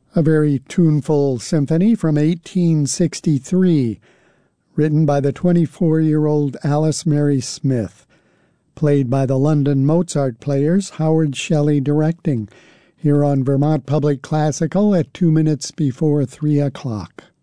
A very tuneful symphony from 1863, written by the 24-year-old Alice Mary Smith, played by the London Mozart Players, Howard Shelley directing, here on Vermont Public Classical at 2 minutes before 3 o'clock.